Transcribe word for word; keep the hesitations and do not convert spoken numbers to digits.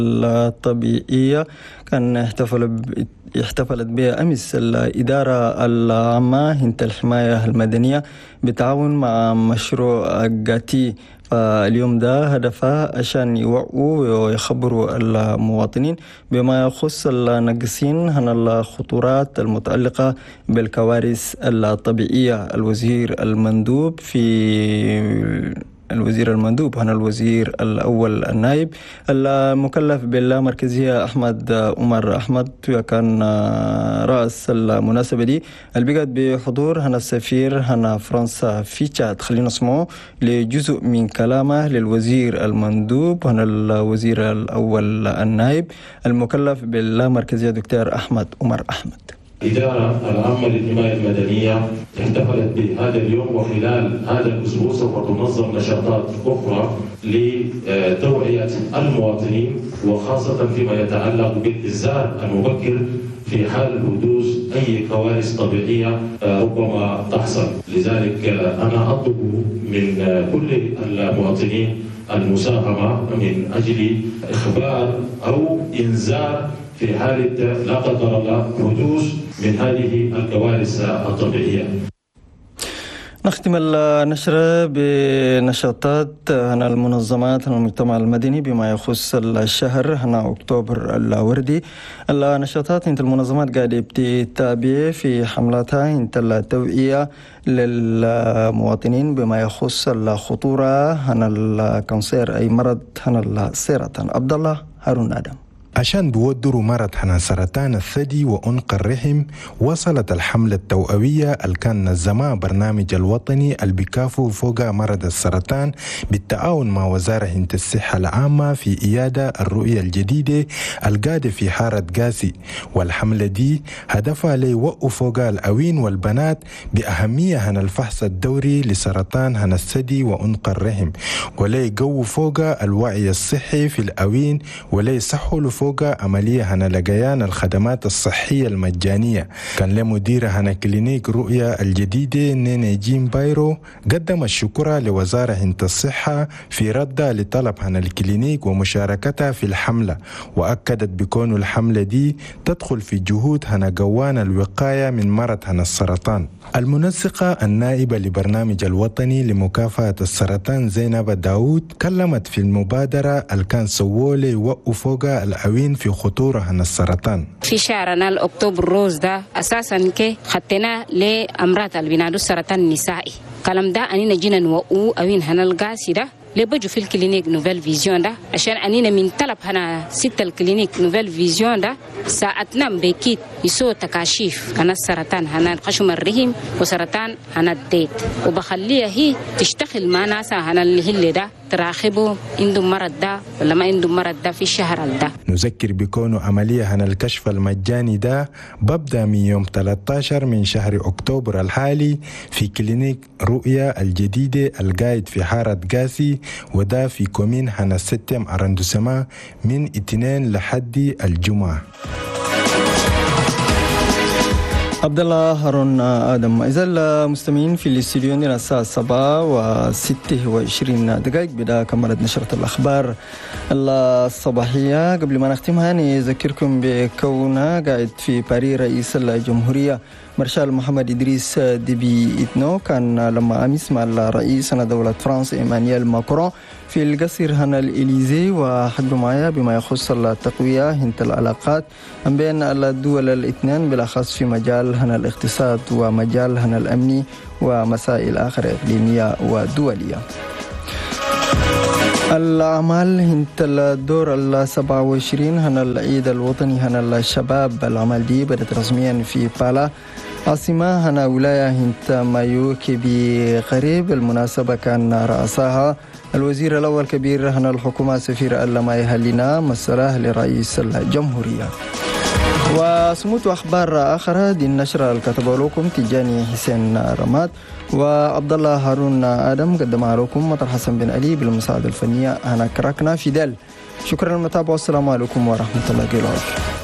الطبيعية كان احتفل احتفلت بها أمس الإدارة العامة هند الحماية المدنية بالتعاون مع مشروع جاتي. فاليوم ده هدفه عشان يوعوا ويخبروا المواطنين بما يخص الناقصين عن الخطورات المتعلقة بالكوارث الطبيعية. الوزير المندوب في الوزير المندوب هنا الوزير الأول النائب المكلف باللامركزية أحمد عمر أحمد كان رأس المناسبة دي اللي بقت بحضور هنا السفير هنا فرنسا في تشاد. خلينا نسمعه لجزء من كلامه للوزير المندوب هنا الوزير الأول النائب المكلف باللامركزية دكتور أحمد عمر أحمد. الإدارة العامة للحماية المدنية احتفلت بهذا اليوم، وخلال هذا الأسبوع سوف تنظم نشاطات أخرى لتوعية المواطنين، وخاصة فيما يتعلق بالإنذار المبكر في حال حدوث أي كوارث طبيعية ربما تحصل. لذلك أنا أطلب من كل المواطنين المساهمة من أجل إخبار أو إنذار في حالة لا قدر الله حدوث من هذه الكوارث الطبيعية. نختم النشرة بنشاطات هنا المنظمات هنا المجتمع المدني بما يخص الشهر هنا أكتوبر الوردي. النشاطات انت المنظمات قاعدة بتتابع في حملاتها انت التوعية للمواطنين بما يخص الخطورة هنا الكانسير أي مرض هنا السرطان. عبد الله هارون آدم. عشان بيودروا مرض حنا سرطان الثدي وعنق الرحم، وصلت الحملة التوعوية اللي كان نظمها برنامج الوطني اللي بيكافئ فوق مرض السرطان بالتعاون مع وزارة هند الصحة العامة في إيادة الرؤية الجديدة القادة في حارة قاسي. والحملة دي هدفها ليوقف فوق الأوين والبنات بأهمية هن الفحص الدوري لسرطان هن الثدي وعنق الرحم، وليقووا فوق الوعي الصحي في الأوين، وليصحوا فوق عملية هنا لقيان الخدمات الصحية المجانية. كان لمدير هنا كلينيك رؤية الجديدة نيني جيم بايرو قدم الشكر لوزارة هند الصحة في ردها لطلب هنا الكلينيك ومشاركتها في الحملة، وأكدت بكون الحملة دي تدخل في جهود هنا قوان الوقاية من مرض هنا السرطان. المنسقة النائبة لبرنامج الوطني لمكافحة السرطان زينب داود كلمت في المبادرة اللي كان سوولي وقفوا فوق الأوين في خطورة عن السرطان. في شهرنا الأكتوبر روز ده أساسا كي خطنا لأمراض اللي بينادوا السرطان النسائي. كلام ده أنينا جينا نوقو أوين هنا القاسي ده لبجو في الكلينيك نوفيل فيزيون ده عشان أنينا من طلب هنا ستة الكلينيك نوفيل فيزيون ده ساعتنا بكيت يسوي تكاشيف عن السرطان هنا قشم الرحم وسرطان هنا الديت، وبخليها هي تشتغل مع ناس هنا اللي هي ده تراقبوا عندهم مرض ده ولا ما عندهم مرض ده في الشهر ده. نذكر بكون عملية هنا الكشف المجاني ده ببدأ من يوم ثلاثة عشر من شهر أكتوبر الحالي في كلينيك رؤية الجديدة القايد في حارة قاسي، وده في كومين هنا ستم أرندسما من اثنين لحد الجمعة. عبد الله هارون آدم. إذا المستمعين في الاستديو عندنا الساعة سبعة وستة وعشرين دقائق بدأ كملت نشرة الأخبار الصباحية. قبل ما نختمها نذكركم بكونها قاعد في باريس رئيس الجمهورية مارشال محمد إدريس ديبي إتنو كان لما أمس مع الرئيس دولة فرنسا إيمانويل ماكرون في القصر هنا الإليزي، وحدوا معايا بما يخص التقوية هنت العلاقات بين الدول الاثنين بالأخص في مجال هنا الاقتصاد ومجال هنا الأمني ومسائل آخر إقليمية ودولية. الأعمال هنت الدور السبعة وعشرين هنا العيد الوطني هنا الشباب. الأعمال دي بدأت رسميا في بالا عاصمة هنا ولاية هنت مايوكي بقريب. المناسبة كان رأسها الوزير الأول كبير هنا الحكومة سفير اللماي هلينا مسره لرئيس الجمهورية. وسموت أخبار آخرى دي النشرة الكتبة لكم تجاني حسين رماد وعبد الله هارون آدم، قدم لكم مطر حسن بن علي بالمساعدة الفنية. أنا كراكنا فيدال. شكرا للمتابعة والسلام عليكم ورحمة الله وبركاته.